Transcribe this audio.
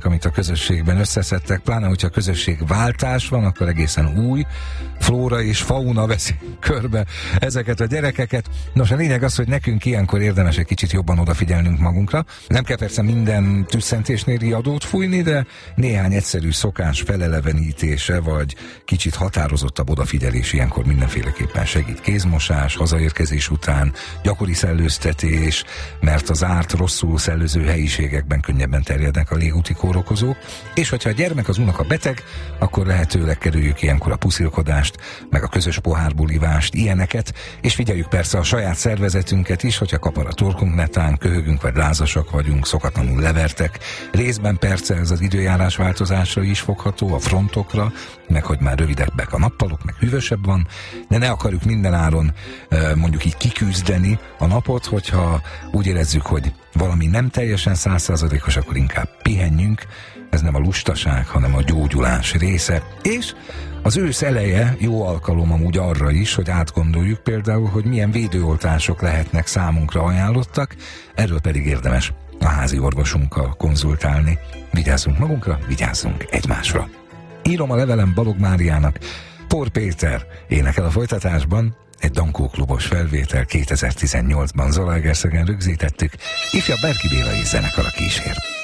amit a közösségben összeszedtek, pláne hogyha közösségváltás van, akkor egészen új flóra és fauna veszi körbe ezeket a gyerekeket. Nos, a lényeg az, hogy nekünk ilyenkor érdemes egy kicsit jobban odafigyelnünk magunkra. Nem kell persze minden tüsszentésnél riadót fújni, de néhány egyszerű szokás felelevenítése, vagy kicsit határozottabb odafigyelés ilyenkor mindenféleképpen segít. Kézmosás, hazaérkezés után, gyakori szellőztetés, mert az árt rosszul szellőző helyiségekben könnyebben terjednek a légúti kórokozók, és hogyha a gyermek, az unoka beteg, akkor lehetőleg kerüljük ilyenkor a puszilkodást, meg a közös pohárból ivást, ilyeneket, és figyeljük persze a saját szervezetünket is, hogyha kapar a torkunk netán, köhögünk vagy lázasak vagyunk, szokatlanul levertek. Részben persze ez az időjárás változásra is fogható, a frontokra, meg hogy már rövidebbek a nappalok, meg hűvösebb van, de ne akarjuk mindenáron mondjuk így kiküzdeni a napot, hogyha úgy érezzük, hogy valami nem teljesen 100%-os, akkor inkább pihenjünk. Ez nem a lustaság, hanem a gyógyulás része. És az ősz eleje jó alkalom amúgy arra is, hogy átgondoljuk például, hogy milyen védőoltások lehetnek számunkra ajánlottak, erről pedig érdemes a házi orvosunkkal konzultálni. Vigyázzunk magunkra, vigyázzunk egymásra. Írom a levelem Balog Máriának. Por Péter énekel a folytatásban, egy Dankó klubos felvétel 2018-ban Zalaegerszegen rögzítettük, ifjabb Berki Béla és zenekar a kísér.